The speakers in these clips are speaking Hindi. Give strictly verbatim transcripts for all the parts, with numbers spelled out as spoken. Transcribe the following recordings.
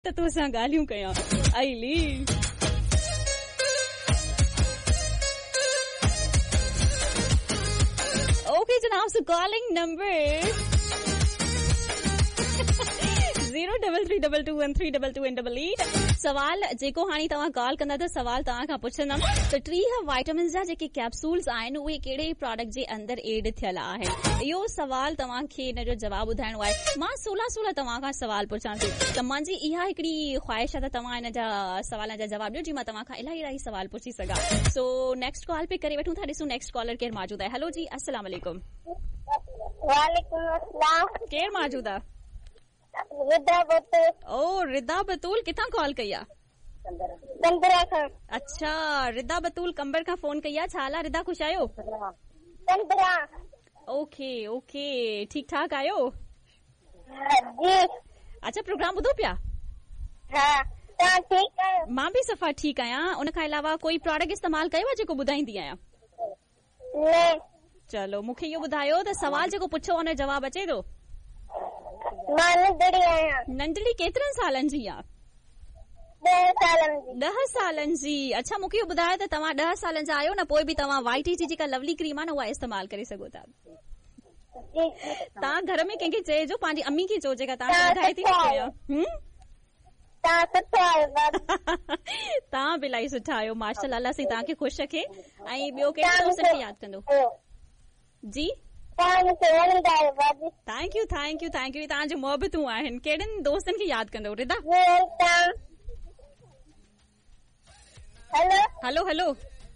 त तोसां ॻाल्हियूं कयां आईली। ओके जनाब, सो calling number zero double three double two one three double two in double eight. सवाल जेको हाणे तव्हां कॉल कंदा त सवाल तव्हां खां पुछंदमि त टीह वाइटामिन्स जा जेके कैप्सूल्स आहिनि उहे कहिड़े प्रोडक्ट जे अंदरि एड थियल आहिनि। इहो सवाल तव्हांखे हिन जो जवाबु ॿुधाइणो आहे। मां सोलह सोलह तव्हां खां सवाल पुछां थी त मुंहिंजी इहा हिकिड़ी ख़्वाहिश आहे त तव्हां हिन जा सवालनि जा जवाब ॾियो जी मां तव्हां खां इलाही इलाही सवाल पुछी सघां। सो नेक्स्ट कॉल पे करे वठूं था। ॾिसूं नेक्स्ट कॉलर केरु मौजूद आहे। हेलो जी, अस्सलाम वालेकुम। वालेकुम अस्सलाम। केरु मौजूद आहे? रिदा बतूल। ओ रिदा बतूल, किथां कॉल कई आहे? कंबरा खां। अच्छा, रिदा बतूल कंबर खां फोन कई आहे। छा हाल आहे रिदा, ख़ुशि आहियो? कंबरा। ओके ओके, ठीक ठाक आहियो? जी। अच्छा, प्रोग्राम ॿुधो पिया? हाँ, तव्हां ठीकु आहियो? मां बि सफ़ा ठीकु आहियां। उन खां अलावा कोई प्रोडक्ट इस्तेमाल कयो आहे जेको ॿुधाईंदी आहियां? न। चलो, मूंखे इहो ॿुधायो त सवाल जेको पुछो हुन जो जवाबु अचे थो? मां नंढड़ी आहियां। नंढड़ी केतिरनि सालनि जी आहे? ॾह सालनि जी। ॾह सालनि जी। अच्छा, मूंखे इहो ॿुधायो त तव्हां ॾह सालनि जा आहियो न, पोइ बि तव्हां वाइटी जी जेका लवली क्रीम आहे न उहा इस्तेमाल करे सघो था। तव्हां घर में कंहिंखे चइजो, पंहिंजी अम्मी खे चओ जेका तव्हांखे ॿुधाए थी। तव्हां सुठा आहियो। तव्हां बि इलाही सुठा आहियो, माशाअल्लाह। अल्लाह साईं तव्हांखे ख़ुशि रखे। ऐं ॿियो कहिड़े दोस्तनि खे यादि कंदो? जी, thank you thank you thank you. तव्हांजी मोहबतूं आहिनि। कहिड़नि दोस्तनि खे यादि कंदो रिदा? Hello hello hello.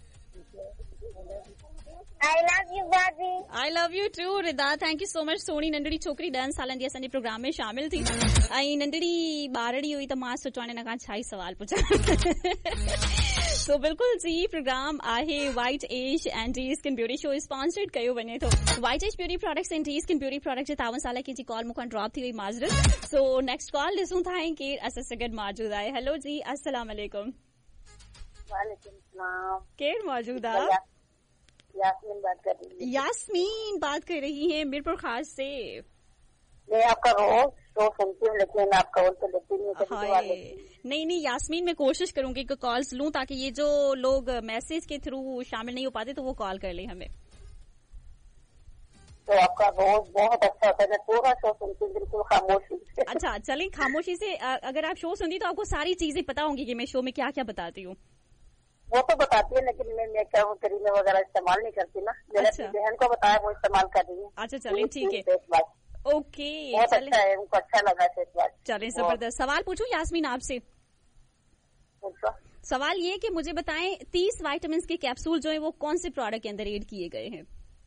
I love you Babi. I love you to Rida, thank you so much. सोणी नंढड़ी छोकिरी ॾहनि सालनि जी असांजे प्रोग्राम में शामिल थी ऐं नंढड़ी ॿारड़ी हुई त मां सोचियो हाणे हिन खां छा ई सवाल पुछां। सो बिल्कुल जी, प्रोग्राम आहे white as anti skin beauty show sponsored कयो वञे थो। White as beauty products anti skin beauty product जे तावन साल की जी कॉल मूंखां ड्रॉप थी वई, माज़रत। सो नेक्स्ट कॉल ॾिसूं था केरु असां सां गॾु मौजूद आहे। हेलो जी, अस्सलाम वालेकुम। वालेकुम सलाम। केरु मौजूद आहे? यास्मीन बात कर रही है। यास्मीन बात कर रही है मीरपुर खास से। मैं आपका रोज शो सुनती हूँ लेकिन आप कॉल तो लेती नहीं। नहीं नहीं यास्मीन, मैं कोशिश करूंगी कि कॉल्स लूं ताकि ये जो लोग मैसेज के थ्रू शामिल नहीं हो पाते तो वो कॉल कर ले हमें। तो आपका रोज बहुत अच्छा होता है, पूरा शो सुनती हूँ बिल्कुल खामोशी से। अच्छा, चलिए खामोशी से। अगर आप शो सुनती तो आपको सारी चीजें पता होंगी कि मैं शो में क्या क्या बताती हूँ। वो तो बताती है लेकिन मैं मैं क्या क्रीम वगैरह इस्तेमाल नहीं करती ना। मैंने अपनी बहन को बताया, वो इस्तेमाल कर रही है। अच्छा चलिए ठीक है, ओके। बहुत अच्छा है, उनको अच्छा लगा। चलिए जबरदस्त। सवाल पूछूं यास्मीन आपसे? सवाल ये कि मुझे बताएं तीस वाइटामिन के कैप्सूल जो है वो कौन से प्रोडक्ट के अंदर एड किए गए हैं?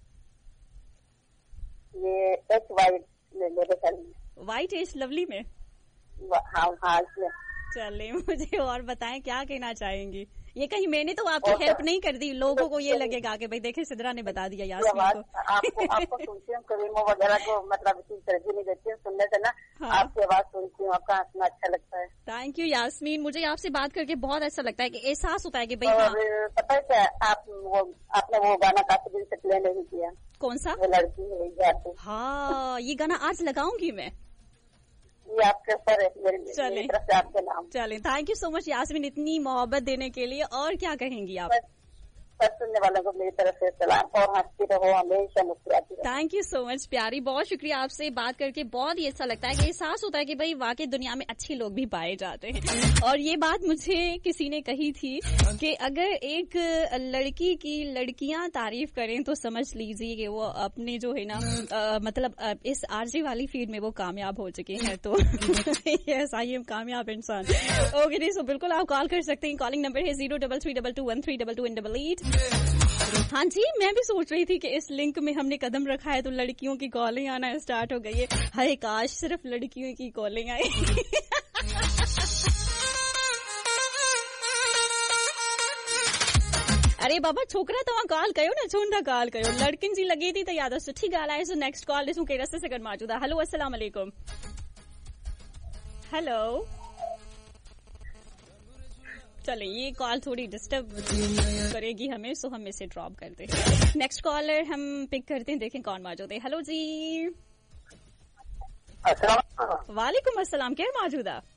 ये एच वाइट मेरे ख्याल में। वाइट एज लवली में? हाँ हाँ इसमें। चलिए मुझे और बताएं क्या कहना चाहेंगी? ये कहीं मैंने तो आपकी हेल्प नहीं कर दी, लोगों को ये लगेगा कि भाई देखे सिद्रा ने बता दिया यास्मीन को। आपको आपको सुनती हूँ क्रीमों वगैरह को मतलब इतनी तरजीह नहीं देती हूँ सुनने से ना। हाँ। आपकी आवाज सुनती हूँ, आपका हंसना अच्छा लगता है। थैंक यू यास्मीन, मुझे आपसे बात करके बहुत अच्छा लगता है कि एहसास होता है कि भाई। हाँ। पता है क्या, आप वो आपने वो गाना काफी दिन से प्ले नहीं किया। कौन सा? वो लड़की है जाती। हाँ, ये गाना आज लगाऊंगी मैं। ये आपके ऊपर है, मेरी तरफ से आपके नाम। चलें, thank you so much Yasmin इतनी मोहब्बत देने के लिए। और क्या कहेंगी आप? सब सुनने वालों को मेरी तरफ से सलाम और हंसती रहो, हमेशा मुस्कुराती रहो। थैंक यू सो मच प्यारी, बहुत शुक्रिया। आपसे बात करके बहुत ही अच्छा लगता है कि एहसास होता है कि भाई वाकई दुनिया में अच्छे लोग भी पाए जाते हैं। और ये बात मुझे किसी ने कही थी कि अगर एक लड़की की लड़कियां तारीफ करें तो समझ लीजिए कि वो अपने जो है ना आ, मतलब आ, इस आरजे वाली फील्ड में वो कामयाब हो चुके हैं। तो यस आई एम कामयाब इंसान। ओके जी, सो बिल्कुल आप कॉल कर सकते हैं। कॉलिंग नंबर है zero double three double two one three double two in double eight. हाँ जी, मैं भी सोच रही थी कि इस लिंक में हमने कदम रखा है तो लड़कियों की कॉलिंग आना स्टार्ट हो गई है। हाय काश सिर्फ लड़कियों की कॉलिंग आई। अरे बाबा छोकरा तव्हां कॉल कयो न, छो न कॉल कयो? लड़किन जी लगे थी त याद सुठी ॻाल्हि आहे। सो नेक्स्ट कॉल ॾिसूं कहिड़े रस्ते से गॾु मौजूद आहे। हेलो अस्सलाम वालेकुम। हेलो, चले ये कॉल थोड़ी डिस्टर्ब करेगी हमें, सो हम इसे ड्रॉप करते हैं। नेक्स्ट कॉलर हम पिक करते हैं, देखें कौन मौजूद है। हेलो जी। अस्सलाम वालेकुम अस्सलाम, क्या मौजूद है?